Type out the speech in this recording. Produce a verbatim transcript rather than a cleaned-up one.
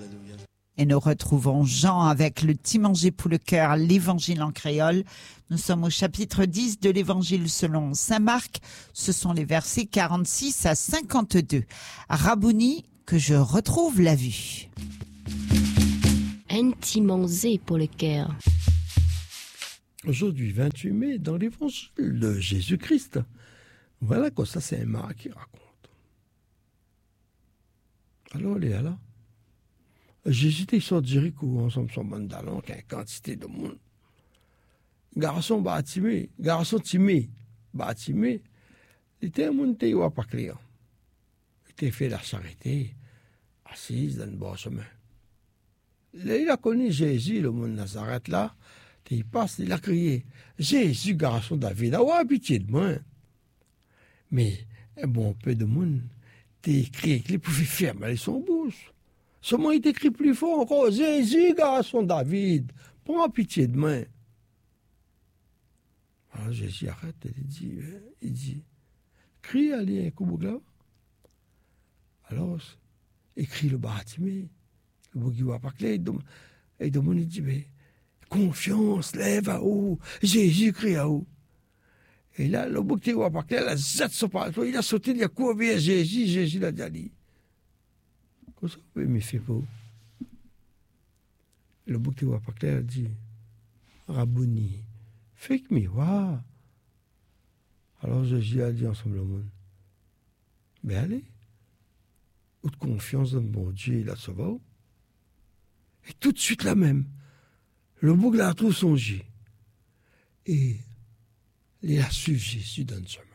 Et nous retrouvons Jean avec le petit manger pour le cœur, l'évangile en créole. Nous sommes au chapitre dix de l'évangile selon saint Marc. Ce sont les versets quarante-six à cinquante-deux. Rabouni, que je retrouve la vue. Un petit manger pour le cœur. Aujourd'hui, vingt-huit mai, dans l'évangile de Jésus-Christ. Voilà quoi, ça c'est un Marc qui raconte. Alors, Léa, là, Jésus était sur Jéricho, ensemble son mandalon, avec une quantité de monde. Garçon bâtimé, garçon timé, bâtimé, il était un monde qui n'était pas clair. Il était fait la charité, assise dans le bas chemin. Là, il a connu Jésus, le monde Nazareth, là. Il passe, il a crié, Jésus, garçon David, ah, pitié de moi. Mais un bon peu de monde, t'es crié qu'il pouvait fermer son bouche. Seulement, il t'écrit plus fort encore, Jésus, garçon David, prends pitié de moi. Alors Jésus arrête, il dit, il dit, crie, allez, un coup de Alors, il crie le bâtiment, le bougi va pas clé, et le monde dit, mais, confiance, lève à haut, Jésus crie à haut. Et là, le bougi va pas clé, il a zette son partout, il a sauté, il a couru vers Jésus, Jésus l'a dit, comment ça peut me faire pour? Le bougi va pas clé, il a dit, Rabouni, fais que me voir. Alors Jésus a dit ensemble au monde, ben allez, ou de confiance dans le bon Dieu, il a sauvé. Et tout de suite la même, le bouc l'a trouvé songé. Et il a suivi Jésus dans le chemin.